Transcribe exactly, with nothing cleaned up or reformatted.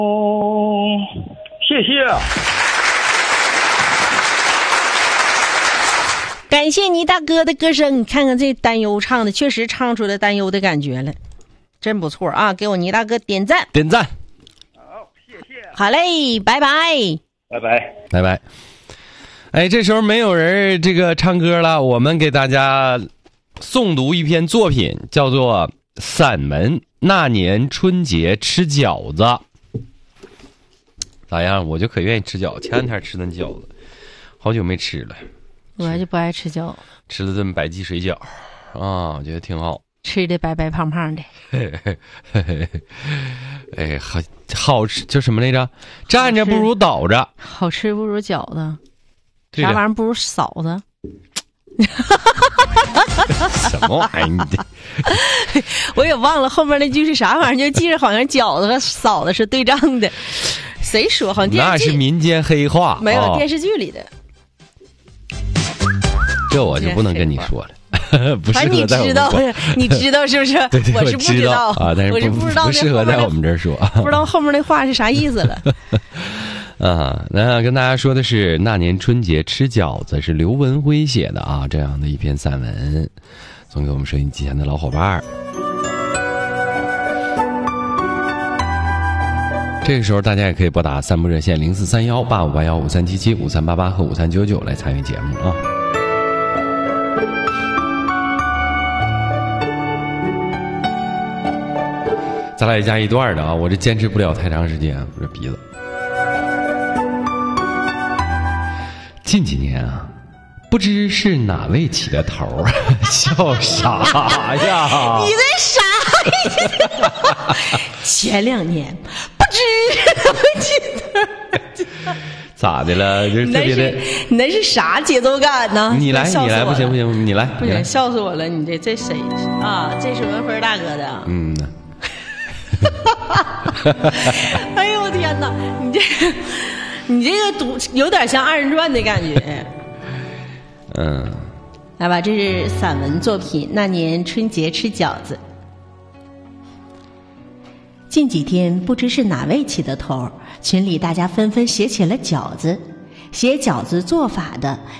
哦，谢谢。 感谢倪大哥的歌声，你看看这担忧唱的，确实唱出了担忧的感觉了，真不错啊！给我倪大哥点赞， 点赞。 好，谢谢。 好嘞，拜拜， 拜拜， 拜拜。哎，这时候没有人这个唱歌了，我们给大家诵读一篇作品，叫做散文《那年春节吃饺子》。咋样？我就可愿意吃饺子，前两天吃顿饺子，好久没吃了。 我就不爱吃饺子， 吃了顿百记水饺啊，我觉得挺好， 吃的白白胖胖的。 嘿嘿嘿嘿，哎，好好吃，叫什么来着？站着不如倒着， 好吃不如饺子， 啥玩意儿不如嫂子。 什么玩意儿？ 我也忘了后面那句是啥玩意儿，就记着好像饺子和嫂子是对仗的。谁说？好像电视剧那是民间黑话， 没有、 哦、 电视剧里的。 这我就不能跟你说了，不适合在我们这儿。你知道是不是？ 对对， 我是不知道啊，但是不, 我是不知道不适合在我们这儿说， 不知道后面那话是啥意思了。 啊，那跟大家说的是那年春节吃饺子，是刘文辉写的啊，这样的一篇散文，送给我们收音机前的老伙伴儿。这个时候大家也可以拨打三部热线零四三幺八五八幺五三七七五三八八和五三九九来参与节目啊。咱俩加一段的啊，我这坚持不了太长时间，我这鼻子。近几年啊，不知是哪位起的头儿，笑啥呀？ 你这啥呀？前两年不知哪位起头儿， 咋的了？就是特别的， 你那是啥节奏感呢？ 你来，你来，不行不行，你来， 不行，笑死我了！你这这谁啊？这是文辉大哥的。 嗯。 哎呦我天哪！你这你这个读有点像二人转的感觉。 嗯， 来吧，这是散文作品《那年春节吃饺子》。近几天不知是哪位起的头，群里大家纷纷写起了饺子，写饺子做法的